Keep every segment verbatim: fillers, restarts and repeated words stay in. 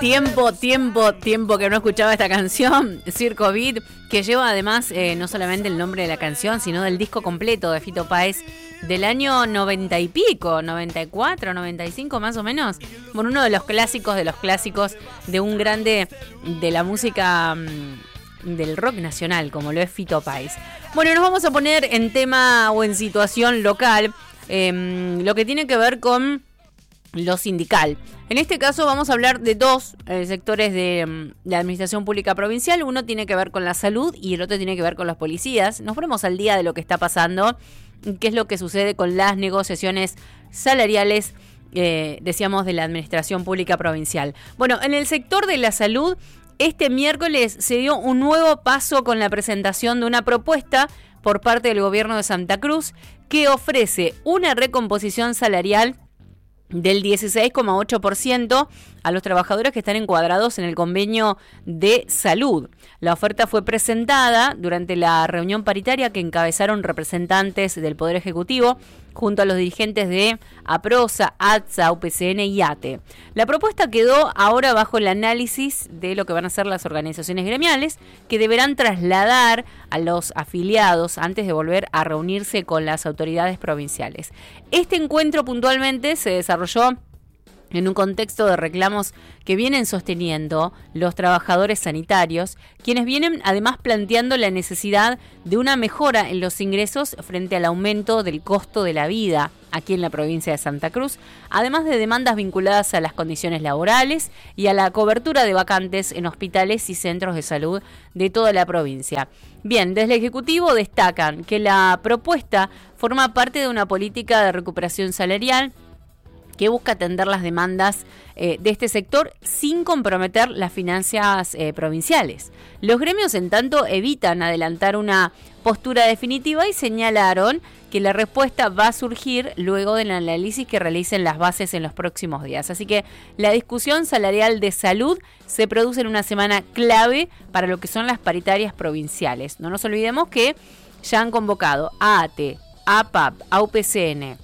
Tiempo, tiempo, tiempo que no escuchaba esta canción, Circo Beat, que lleva además eh, no solamente el nombre de la canción, sino del disco completo de Fito Páez del año noventa y pico, noventa y cuatro, noventa y cinco más o menos. Bueno, uno de los clásicos de los clásicos de un grande de la música mmm, del rock nacional, como lo es Fito Páez. Bueno, nos vamos a poner en tema o en situación local, eh, lo que tiene que ver con lo sindical. En este caso vamos a hablar de dos eh, sectores de um, la administración pública provincial. Uno tiene que ver con la salud y el otro tiene que ver con los policías. Nos ponemos al día de lo que está pasando, qué es lo que sucede con las negociaciones salariales, eh, decíamos, de la administración pública provincial. Bueno, en el sector de la salud, este miércoles se dio un nuevo paso con la presentación de una propuesta por parte del gobierno de Santa Cruz que ofrece una recomposición salarial del dieciséis coma ocho por ciento a los trabajadores que están encuadrados en el convenio de salud. La oferta fue presentada durante la reunión paritaria que encabezaron representantes del Poder Ejecutivo junto a los dirigentes de APROSA, ATSA, U P C N y ATE. La propuesta quedó ahora bajo el análisis de lo que van a hacer las organizaciones gremiales, que deberán trasladar a los afiliados antes de volver a reunirse con las autoridades provinciales. Este encuentro puntualmente se desarrolló en un contexto de reclamos que vienen sosteniendo los trabajadores sanitarios, quienes vienen además planteando la necesidad de una mejora en los ingresos frente al aumento del costo de la vida aquí en la provincia de Santa Cruz, además de demandas vinculadas a las condiciones laborales y a la cobertura de vacantes en hospitales y centros de salud de toda la provincia. Bien, desde el Ejecutivo destacan que la propuesta forma parte de una política de recuperación salarial que busca atender las demandas eh, de este sector sin comprometer las finanzas eh, provinciales. Los gremios, en tanto, evitan adelantar una postura definitiva y señalaron que la respuesta va a surgir luego del análisis que realicen las bases en los próximos días. Así que la discusión salarial de salud se produce en una semana clave para lo que son las paritarias provinciales. No nos olvidemos que ya han convocado a ATE, a APAP, a U P C N,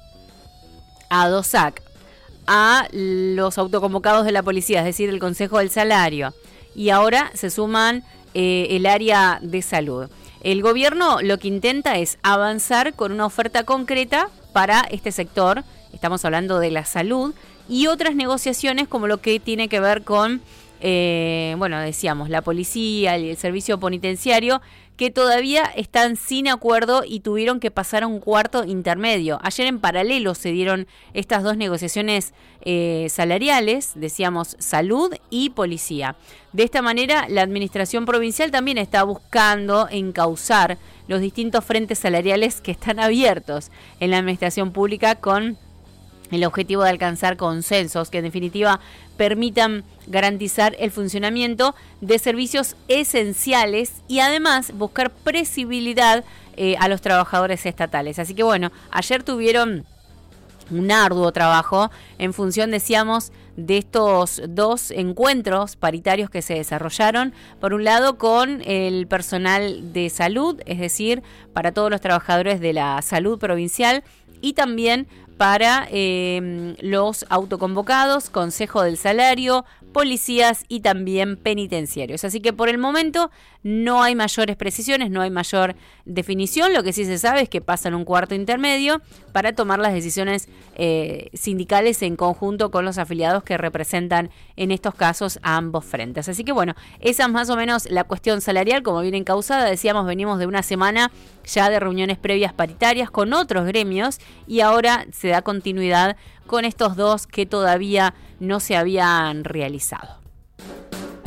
a DOSAC, a los autoconvocados de la policía, es decir, el Consejo del Salario, y ahora se suman eh, el área de salud. El gobierno lo que intenta es avanzar con una oferta concreta para este sector, estamos hablando de la salud, y otras negociaciones como lo que tiene que ver con, eh, bueno, decíamos, la policía y el servicio penitenciario, que todavía están sin acuerdo y tuvieron que pasar a un cuarto intermedio. Ayer en paralelo se dieron estas dos negociaciones eh, salariales, decíamos salud y policía. De esta manera, la administración provincial también está buscando encauzar los distintos frentes salariales que están abiertos en la administración pública con el objetivo de alcanzar consensos que en definitiva permitan garantizar el funcionamiento de servicios esenciales y además buscar previsibilidad eh, a los trabajadores estatales. Así que bueno, ayer tuvieron un arduo trabajo en función, decíamos, de estos dos encuentros paritarios que se desarrollaron, por un lado con el personal de salud, es decir, para todos los trabajadores de la salud provincial, y también para eh, los autoconvocados, Consejo del Salario, policías y también penitenciarios. Así que por el momento no hay mayores precisiones, no hay mayor definición. Lo que sí se sabe es que pasan un cuarto intermedio para tomar las decisiones eh, sindicales en conjunto con los afiliados que representan en estos casos a ambos frentes. Así que bueno, esa es más o menos la cuestión salarial, como viene encauzada. Decíamos, venimos de una semana ya de reuniones previas paritarias con otros gremios y ahora se da continuidad con estos dos que todavía no se habían realizado.